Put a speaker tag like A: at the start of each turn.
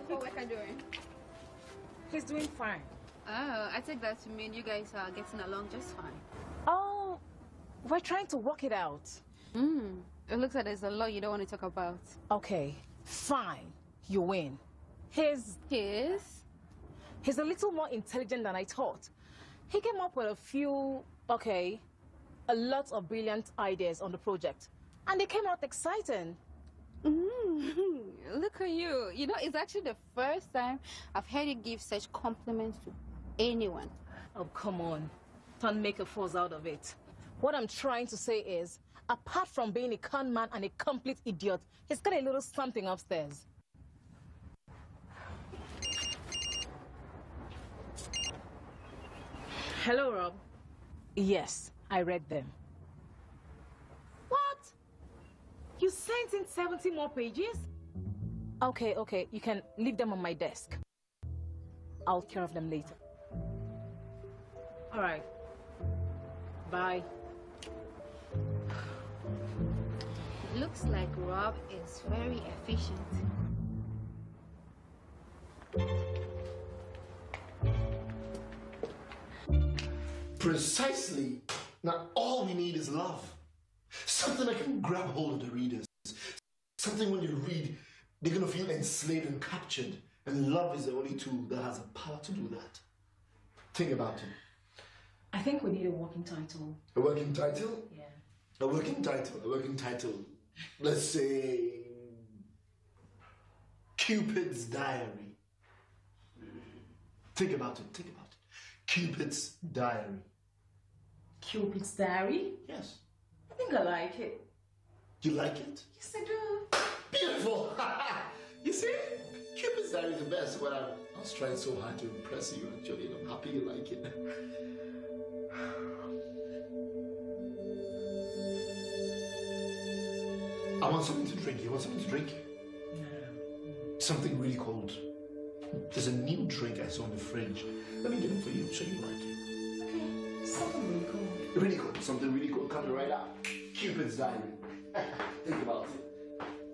A: What Weka doing?
B: He's doing fine.
A: Oh, I take that to mean you guys are getting along just fine.
B: Oh, we're trying to work it out.
A: It looks like there's a lot you don't want to talk about.
B: Okay, fine. You win. He's
A: a
B: little more intelligent than I thought. He came up with a lot of brilliant ideas on the project. And they came out exciting.
A: Look at you. You know, it's actually the first time I've heard you give such compliments to anyone.
B: Oh, come on. Don't make a fuss out of it. What I'm trying to say is, apart from being a con man and a complete idiot, he's got a little something upstairs. Hello, Rob. Yes, I read them. What? You sent in 70 more pages? Okay, you can leave them on my desk. I'll take care of them later. All right. Bye.
A: Looks like Rob is very efficient.
C: Precisely. Now all we need is love. Something that can grab hold of the readers. Something when you read, they're going to feel enslaved and captured. And love is the only tool that has the power to do that. Think about it.
B: I think we need a working title.
C: A working title?
B: Yeah.
C: A working title. Let's say Cupid's Diary. Think about it. Cupid's Diary.
B: Cupid's Diary?
C: Yes.
B: I think I like it.
C: You like it?
B: Yes, I do.
C: Beautiful. You see? Cupid's Diary is the best. Well, I was trying so hard to impress you, actually, and I'm happy you like it. I want something to drink. You want something to drink?
B: No.
C: Something really cold. There's a new drink I saw in the fridge. Let me get it for you so you like it.
B: Okay, something really cold.
C: Really cold. Something really cold coming right up. Cupid's Diary. Think about it.